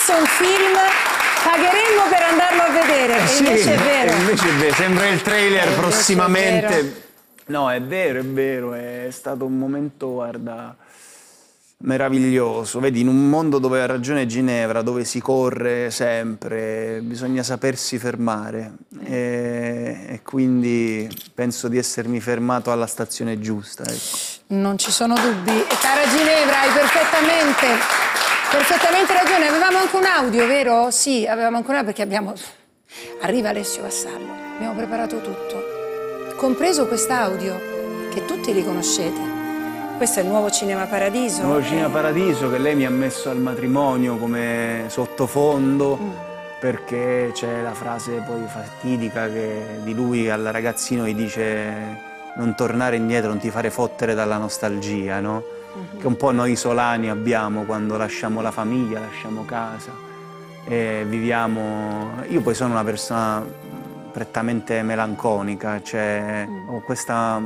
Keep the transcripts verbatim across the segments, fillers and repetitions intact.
promesso un film, pagheremmo per andarlo a vedere, e sì, invece è vero. Invece è vero, sembra il trailer Eh, prossimamente. No, è vero, è vero, è stato un momento, guarda, meraviglioso. Vedi, in un mondo dove ha ragione Ginevra, dove si corre sempre, bisogna sapersi fermare. E, e quindi penso di essermi fermato alla stazione giusta, ecco. Non ci sono dubbi. E cara Ginevra, hai perfettamente, perfettamente ragione. Avevamo anche un audio, vero? Sì, avevamo anche un audio perché abbiamo... Arriva Alessio Vassallo, abbiamo preparato tutto, compreso quest'audio, che tutti riconoscete. Questo è il nuovo Cinema Paradiso. Il nuovo Cinema Paradiso che lei mi ha messo al matrimonio come sottofondo, mm. perché c'è la frase poi fatidica che di lui al ragazzino gli dice non tornare indietro, non ti fare fottere dalla nostalgia, no? Mm-hmm. Che un po' noi isolani abbiamo quando lasciamo la famiglia, lasciamo casa e viviamo... Io poi sono una persona prettamente melanconica, cioè mm. ho questa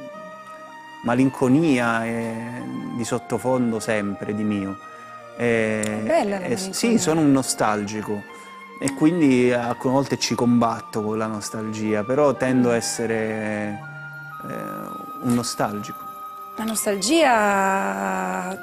malinconia e di sottofondo sempre, di mio. E, è bella la e, sì, sono un nostalgico e quindi alcune volte ci combatto con la nostalgia, però tendo a essere eh, un nostalgico. La nostalgia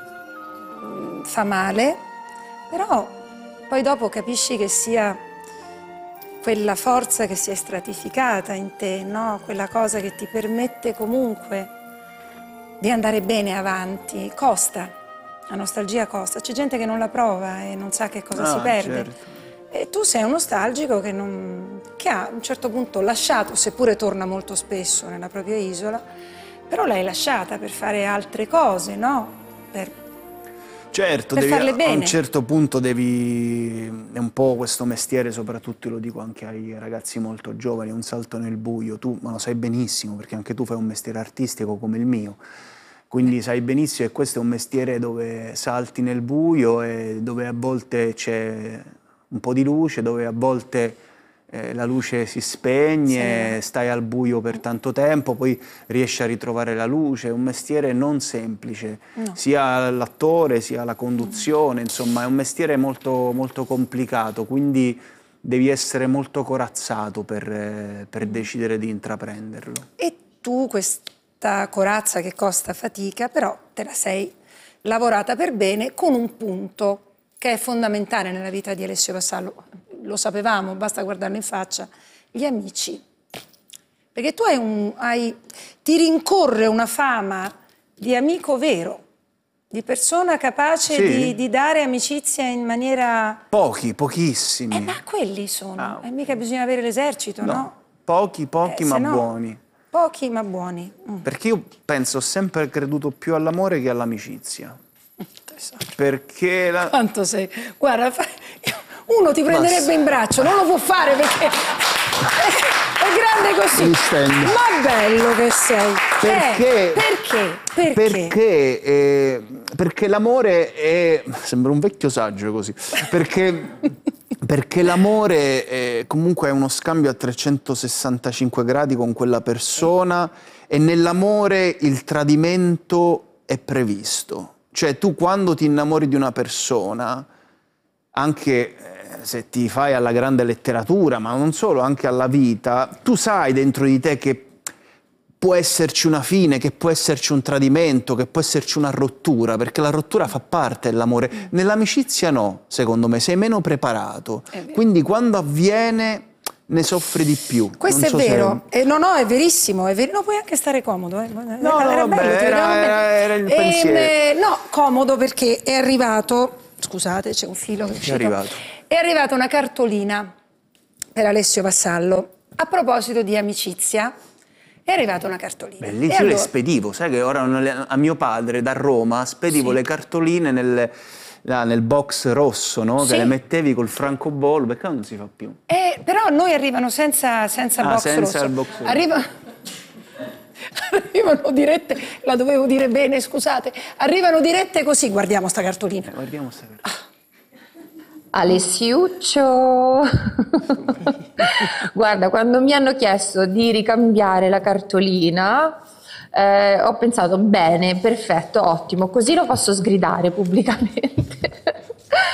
fa male, però poi dopo capisci che sia quella forza che si è stratificata in te, no? Quella cosa che ti permette comunque di andare bene avanti. Costa, la nostalgia costa. C'è gente che non la prova e non sa che cosa ah, si perde. Certo. E tu sei un nostalgico che, non, che ha a un certo punto lasciato, seppure torna molto spesso nella propria isola, però l'hai lasciata per fare altre cose, no? Per, certo, per devi, farle bene. A un certo punto devi... È un po' questo mestiere, soprattutto lo dico anche ai ragazzi molto giovani, un salto nel buio. Tu, ma lo sai benissimo, perché anche tu fai un mestiere artistico come il mio. Quindi sai benissimo che questo è un mestiere dove salti nel buio e dove a volte c'è un po' di luce, dove a volte eh, la luce si spegne, sì. Stai al buio per tanto tempo, poi riesci a ritrovare la luce. È un mestiere non semplice, no. Sia l'attore sia la conduzione, insomma è un mestiere molto, molto complicato, quindi devi essere molto corazzato per, eh, per decidere di intraprenderlo. E tu questa corazza che costa fatica, però te la sei lavorata per bene con un punto che è fondamentale nella vita di Alessio Vassallo, lo sapevamo, basta guardarlo in faccia, gli amici. Perché tu hai un, hai, ti rincorre una fama di amico vero, di persona capace sì. di, di dare amicizia in maniera... Pochi, pochissimi. Eh, ma quelli sono, ah. e mica bisogna avere l'esercito, no? no? Pochi, pochi, eh, ma no, buoni. Pochi, ma buoni. Mm. Perché io penso, ho sempre creduto più all'amore che all'amicizia. Perché la... Quanto sei? Guarda, uno ti prenderebbe Basta. in braccio, non lo può fare perché è grande così. Ma bello che sei. Perché? Eh, perché? Perché? Perché, eh, perché l'amore è... Sembra un vecchio saggio così. Perché, perché l'amore è, comunque è uno scambio a trecentosessantacinque gradi con quella persona e nell'amore il tradimento è previsto. Cioè tu quando ti innamori di una persona, anche eh, se ti fai alla grande letteratura, ma non solo, anche alla vita, tu sai dentro di te che può esserci una fine, che può esserci un tradimento, che può esserci una rottura, perché la rottura fa parte dell'amore. Nell'amicizia no, secondo me, sei meno preparato. Quindi quando avviene... ne soffri di più. Questo non so è vero, se... eh, no no è verissimo, è ver... no puoi anche stare comodo. Eh. No, era, no, era, vabbè, bello, era, era, era il e, pensiero. Eh, no, comodo perché è arrivato, scusate c'è un filo che è uscito, è arrivato. È arrivata una cartolina per Alessio Vassallo, a proposito di amicizia, è arrivata una cartolina. Bellissimo, io allora... le spedivo, sai che ora a mio padre da Roma spedivo sì. le cartoline nel... Là, nel box rosso, no? Sì. Che le mettevi col francobollo, perché non si fa più? Eh, però a noi arrivano senza, senza ah, box senza rosso. Il box rosso. Arriva... arrivano dirette, la dovevo dire bene, scusate. Arrivano dirette così, guardiamo sta cartolina. Eh, guardiamo sta cartolina. Ah. Alessiuccio, guarda, quando mi hanno chiesto di ricambiare la cartolina, eh, ho pensato, bene, perfetto, ottimo, così lo posso sgridare pubblicamente.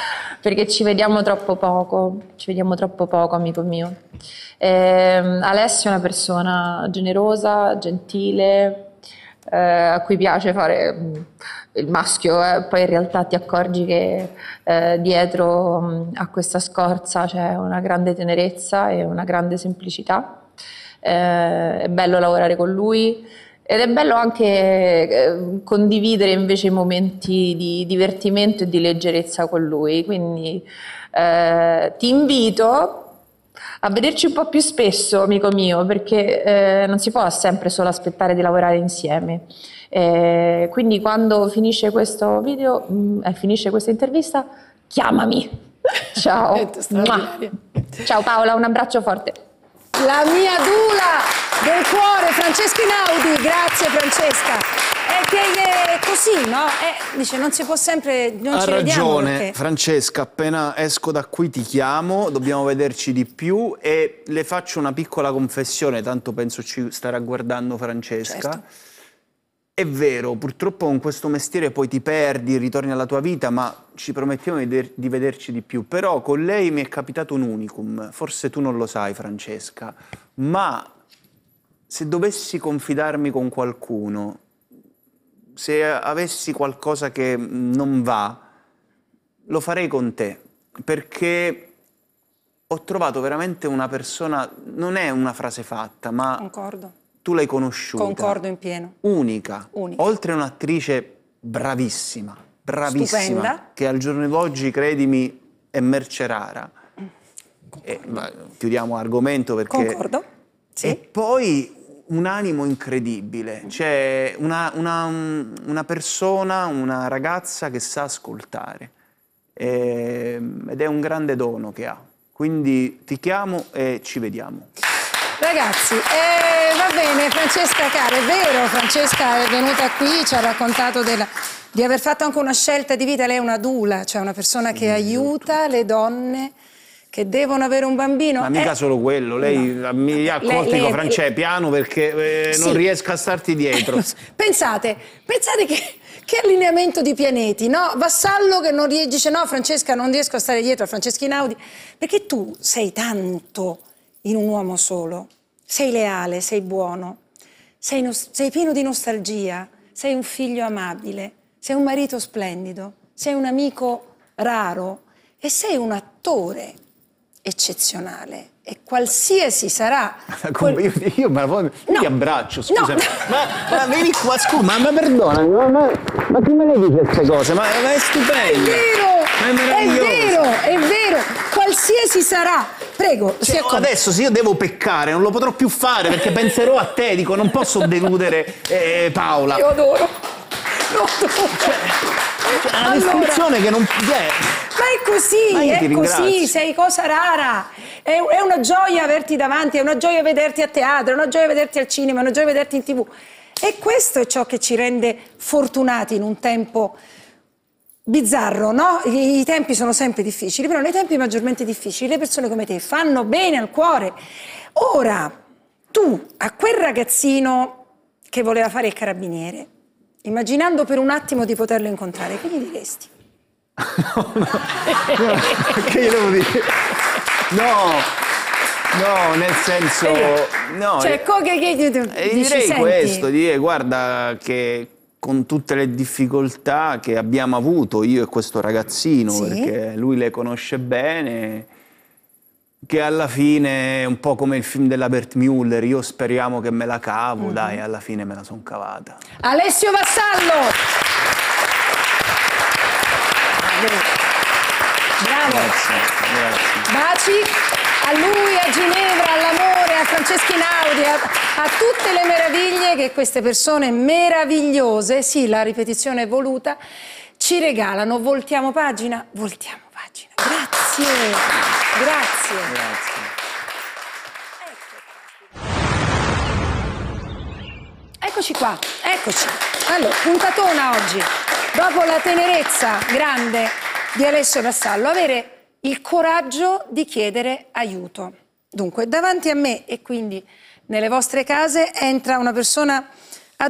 perché ci vediamo troppo poco, ci vediamo troppo poco, amico mio. Eh, Alessio è una persona generosa, gentile, eh, a cui piace fare mh, il maschio, eh. Poi in realtà ti accorgi che eh, dietro mh, a questa scorza c'è una grande tenerezza e una grande semplicità. Eh, è bello lavorare con lui ed è bello anche eh, condividere invece i momenti di divertimento e di leggerezza con lui, quindi eh, ti invito a vederci un po' più spesso, amico mio, perché eh, non si può sempre solo aspettare di lavorare insieme. Eh, quindi quando finisce questo video, mh, finisce questa intervista, chiamami. Ciao. Ciao Paola, un abbraccio forte. La mia dula del cuore, Francesca Inaudi, grazie Francesca. È che è così, no? Eh, dice, non si può sempre, non ha ci vediamo ragione perché... Francesca, appena esco da qui ti chiamo, dobbiamo vederci di più e le faccio una piccola confessione, tanto penso ci starà guardando Francesca. Certo. È vero, purtroppo con questo mestiere poi ti perdi, ritorni alla tua vita, ma ci promettiamo di, veder- di vederci di più. Però con lei mi è capitato un unicum, forse tu non lo sai Francesca, ma se dovessi confidarmi con qualcuno, se avessi qualcosa che non va, lo farei con te, perché ho trovato veramente una persona, non è una frase fatta, ma... Concordo. Tu l'hai conosciuta. Concordo in pieno. Unica. Unica. Oltre a un'attrice bravissima, bravissima. Stupenda. Che al giorno d'oggi, credimi, è merce rara. E, ma, chiudiamo argomento perché... Concordo. Sì. E poi un animo incredibile. C'è una, una, una persona, una ragazza che sa ascoltare. E, ed è un grande dono che ha. Quindi ti chiamo e ci vediamo. Ragazzi, eh, va bene, Francesca cara, è vero, Francesca è venuta qui, ci ha raccontato della, di aver fatto anche una scelta di vita, lei è una dula, cioè una persona che aiuta le donne che devono avere un bambino. Ma mica eh, solo quello, lei no. mi ha accolto, dico, Francesca, piano perché eh, Sì. non riesco a starti dietro. Pensate, pensate che, che allineamento di pianeti, no? Vassallo che non rie- dice no Francesca non riesco a stare dietro a Francesca Inaudi, perché tu sei tanto in un uomo solo, sei leale, sei buono, sei, nos- sei pieno di nostalgia, sei un figlio amabile, sei un marito splendido, sei un amico raro e sei un attore eccezionale. E qualsiasi sarà... Quel... Io, io me la voglio... No. ti abbraccio, scusa. No. Ma, ma vieni qua, scusa, ma, ma perdonami, ma, ma, ma chi me le dice queste cose? Ma, ma è stupendo. È vero, ma è è meraviglioso. vero, è vero, qualsiasi sarà. Prego, Cioè, sia adesso se io devo peccare non lo potrò più fare perché penserò a te, dico non posso deludere eh, Paola. Io adoro. Lo adoro. Cioè, cioè, è una Allora, descrizione che non... Eh. ma è così, Ma io è ti così, ringrazio. sei cosa rara. È, è una gioia averti davanti, è una gioia vederti a teatro, è una gioia vederti al cinema, è una gioia vederti in tivù. E questo è ciò che ci rende fortunati in un tempo bizzarro, no? I, I tempi sono sempre difficili, però nei tempi maggiormente difficili le persone come te fanno bene al cuore. Ora, tu a quel ragazzino che voleva fare il carabiniere, immaginando per un attimo di poterlo incontrare, che gli diresti? No, no, no, che io devo dire? No, no, nel senso... No, Cioè, co- che, che, che, eh, dici, direi senti, questo, dire guarda che con tutte le difficoltà che abbiamo avuto io e questo ragazzino, Sì. perché lui le conosce bene, che alla fine è un po' come il film della Bert Müller, io speriamo che me la cavo, mm. dai, alla fine me la son cavata. Alessio Vassallo! Bravo! Grazie, grazie. Baci a lui, a Ginevra, all'amore, a Francesca Inaudi, a, a tutte le meraviglie che queste persone meravigliose, sì, la ripetizione è voluta, ci regalano. Voltiamo pagina? Voltiamo pagina. Grazie, grazie. Grazie. Eccoci qua, eccoci. Allora, puntatona oggi. Dopo la tenerezza grande di Alessio Vassallo, avere il coraggio di chiedere aiuto. Dunque, davanti a me e quindi nelle vostre case entra una persona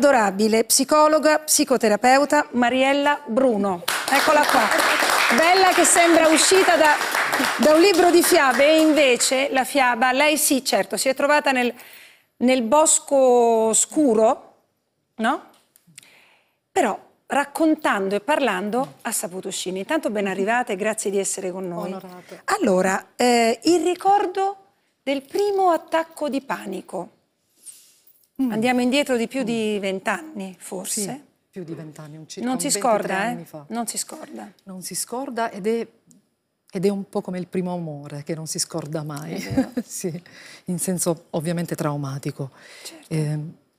adorabile, psicologa, psicoterapeuta, Mariella Bruno. Eccola qua. Bella che sembra uscita da, da un libro di fiabe e invece la fiaba, lei sì, certo, si è trovata nel, nel bosco scuro, no? Però raccontando e parlando ha saputo uscire. Intanto ben arrivate, grazie di essere con noi. Onorate. Allora, eh, il ricordo del primo attacco di panico. Mm. Andiamo indietro di più mm. di vent'anni, forse. Sì, più di vent'anni, un circa non si scorda, eh? Fa. Non si scorda. Non si scorda ed è, ed è un po' come il primo amore, che non si scorda mai. Sì, in senso ovviamente traumatico. Certo. Eh,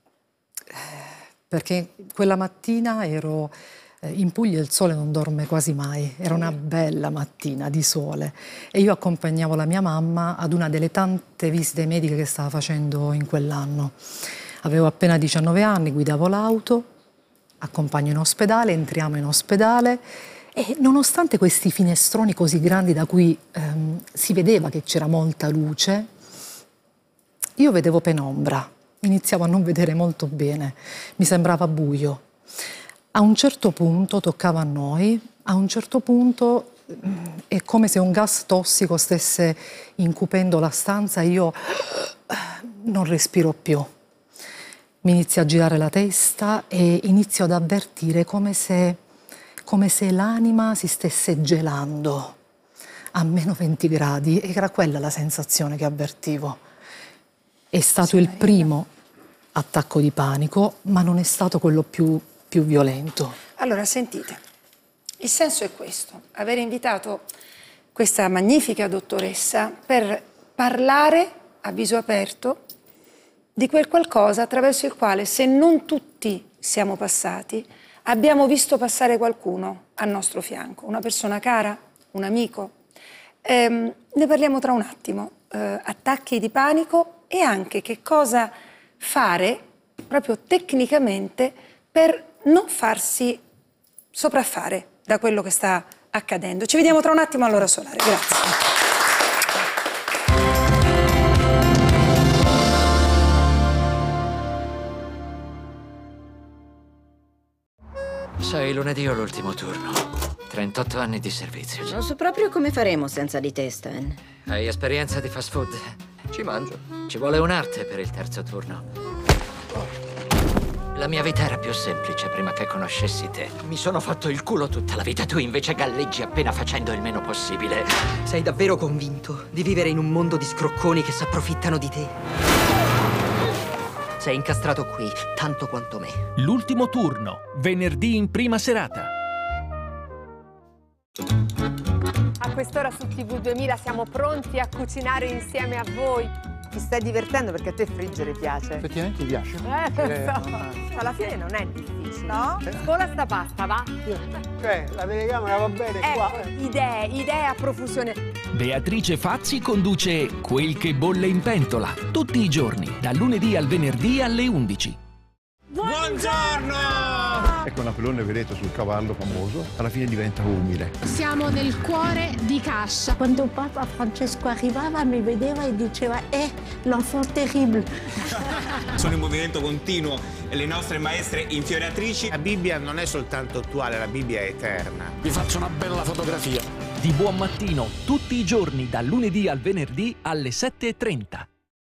perché quella mattina ero eh, in Puglia, il sole non dorme quasi mai, era una bella mattina di sole e io accompagnavo la mia mamma ad una delle tante visite mediche che stava facendo in quell'anno. Avevo appena diciannove anni, guidavo l'auto, accompagno in ospedale, entriamo in ospedale e nonostante questi finestroni così grandi da cui ehm, si vedeva che c'era molta luce, io vedevo penombra. Iniziavo a non vedere molto bene, mi sembrava buio. A un certo punto toccava a noi, a un certo punto è come se un gas tossico stesse incupendo la stanza e io non respiro più. Mi inizia a girare la testa e inizio ad avvertire come se, come se l'anima si stesse gelando a meno venti gradi. Era quella la sensazione che avvertivo. È stato il primo attacco di panico, ma non è stato quello più, più violento. Allora, sentite, il senso è questo, aver invitato questa magnifica dottoressa per parlare a viso aperto di quel qualcosa attraverso il quale, se non tutti siamo passati, abbiamo visto passare qualcuno al nostro fianco, una persona cara, un amico. Ehm, ne parliamo tra un attimo, eh, attacchi di panico e anche che cosa fare proprio tecnicamente per non farsi sopraffare da quello che sta accadendo. Ci vediamo tra un attimo all'ora solare. Grazie. Sai, lunedì ho l'ultimo turno. trentotto anni di servizio. Non so proprio come faremo senza di te, Stan. Hai esperienza di fast food? Ci mangio. Ci vuole un'arte per il terzo turno. La mia vita era più semplice prima che conoscessi te. Mi sono fatto il culo tutta la vita, tu invece galleggi appena facendo il meno possibile. Sei davvero convinto di vivere in un mondo di scrocconi che si approfittano di te? Sei incastrato qui, tanto quanto me. L'ultimo turno, venerdì in prima serata. A quest'ora su T V duemila siamo pronti a cucinare insieme a voi. Ti stai divertendo perché a te friggere piace. Effettivamente ti piace. Eh, lo so. Alla fine non è difficile. No? Scola sta pasta, va? Cioè, la telecamera va bene ecco, qua. idee, idee a profusione. Beatrice Fazzi conduce Quel che bolle in pentola, tutti i giorni, dal lunedì al venerdì alle undici. Buongiorno! Ecco Napoleone, vedete, sul cavallo famoso, alla fine diventa umile. Siamo nel cuore di Cascia. Quando Papa Francesco arrivava mi vedeva e diceva eh, l'enfant terrible. Sono in movimento continuo le nostre maestre infioriatrici. La Bibbia non è soltanto attuale, la Bibbia è eterna. Vi faccio una bella fotografia. Di buon mattino, tutti i giorni, dal lunedì al venerdì alle sette e trenta.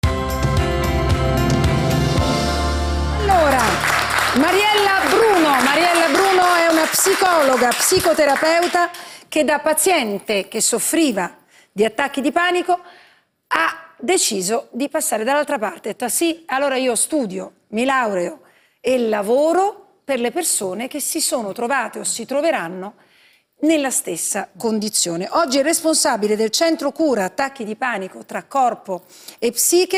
Allora, Mariella Bruno. Mariella Bruno è una psicologa, psicoterapeuta che da paziente che soffriva di attacchi di panico ha deciso di passare dall'altra parte. Ha detto sì, allora io studio, mi laureo e lavoro per le persone che si sono trovate o si troveranno nella stessa condizione. Oggi è responsabile del centro cura attacchi di panico tra corpo e psiche